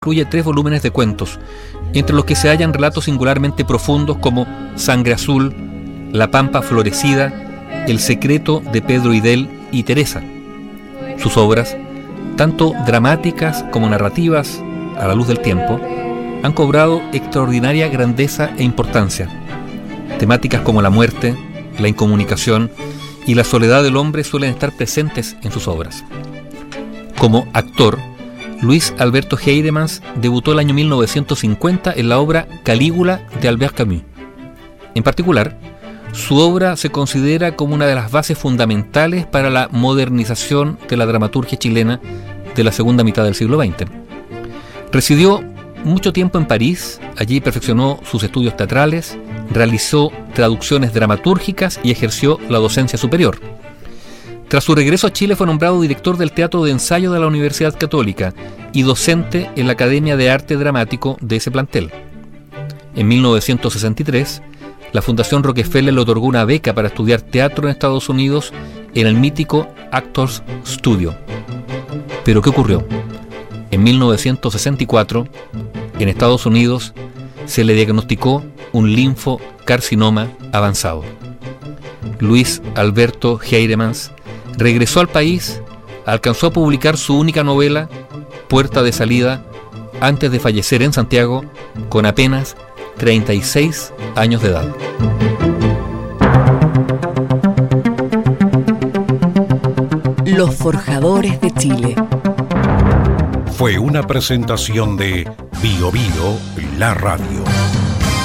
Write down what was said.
incluye 3 volúmenes de cuentos, entre los que se hallan relatos singularmente profundos como Sangre Azul, La Pampa Florecida, El secreto de Pedro Hidel y Teresa. Sus obras, tanto dramáticas como narrativas, a la luz del tiempo, han cobrado extraordinaria grandeza e importancia. Temáticas como la muerte, la incomunicación y la soledad del hombre suelen estar presentes en sus obras. Como actor, Luis Alberto Heidemans debutó el año 1950 en la obra Calígula de Albert Camus. En particular, su obra se considera como una de las bases fundamentales para la modernización de la dramaturgia chilena de la segunda mitad del siglo XX. Residió mucho tiempo en París, allí perfeccionó sus estudios teatrales, realizó traducciones dramatúrgicas y ejerció la docencia superior. Tras su regreso a Chile fue nombrado director del Teatro de Ensayo de la Universidad Católica y docente en la Academia de Arte Dramático de ese plantel. En 1963, la Fundación Rockefeller le otorgó una beca para estudiar teatro en Estados Unidos en el mítico Actors Studio. ¿Pero qué ocurrió? En 1964, en Estados Unidos, se le diagnosticó un linfocarcinoma avanzado. Luis Alberto Heidemans regresó al país, alcanzó a publicar su única novela, Puerta de Salida, antes de fallecer en Santiago con apenas 36 años de edad. Los Forjadores de Chile. Fue una presentación de Bio Bio, la radio.